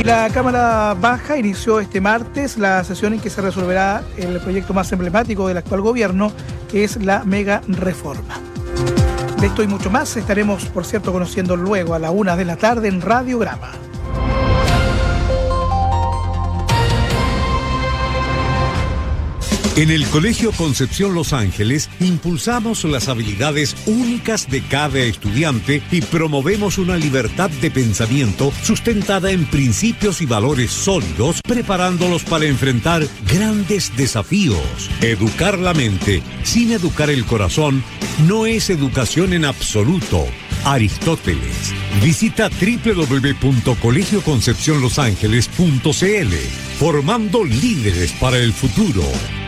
La Cámara Baja inició este martes la sesión en que se resolverá el proyecto más emblemático del actual gobierno, que es la mega reforma. De esto y mucho más estaremos, por cierto, conociendo luego a la 1 de la tarde en Radiograma. En el Colegio Concepción Los Ángeles impulsamos las habilidades únicas de cada estudiante y promovemos una libertad de pensamiento sustentada en principios y valores sólidos, preparándolos para enfrentar grandes desafíos. Educar la mente sin educar el corazón no es educación en absoluto. Aristóteles. Visita www.colegioconcepcionlosangeles.cl, formando líderes para el futuro.